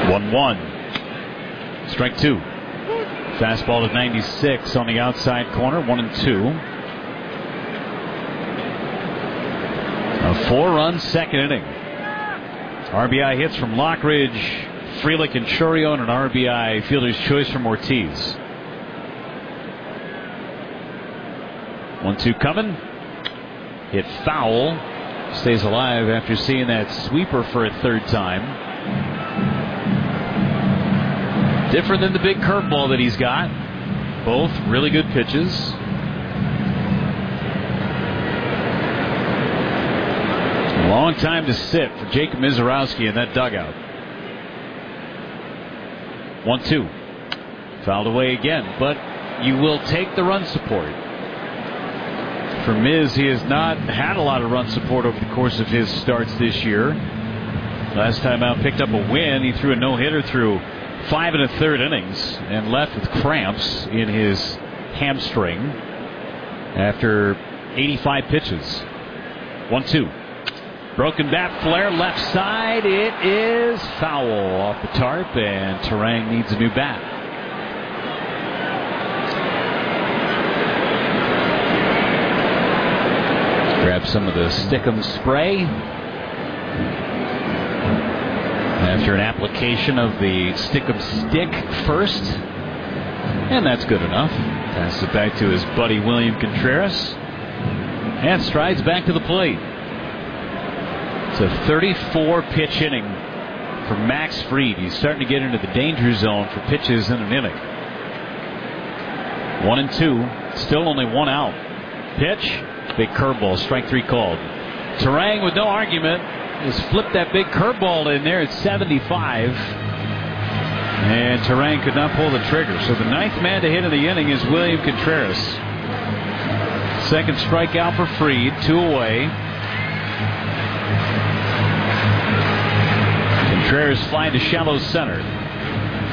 1-1. Strike two. Fastball at 96 on the outside corner. 1-2. A 4-run second inning. RBI hits from Lockridge, Frelick, and Chourio, and an RBI fielder's choice from Ortiz. 1-2 coming. Hit foul. Stays alive after seeing that sweeper for a third time. Different than the big curveball that he's got. Both really good pitches. A long time to sit for Jacob Misiorowski in that dugout. 1-2. Fouled away again, but you will take the run support. For Miz, he has not had a lot of run support over the course of his starts this year. Last time out, picked up a win. He threw a no-hitter through 5 1/3 innings and left with cramps in his hamstring after 85 pitches. 1-2. Broken bat flare left side. It is foul off the tarp, and Turang needs a new bat. Grab some of the Stickum spray after an application of the Stickum stick first, and that's good enough. Passes it back to his buddy William Contreras and strides back to the plate. It's a 34-pitch inning for Max Fried. He's starting to get into the danger zone for pitches in an inning. 1-2. Still only one out. Pitch. Big curveball. Strike three called. Turang, with no argument, has flipped that big curveball in there at 75. And Turang could not pull the trigger. So the ninth man to hit in the inning is William Contreras. Second strikeout for Fried. 2 away. Contreras flying to shallow center.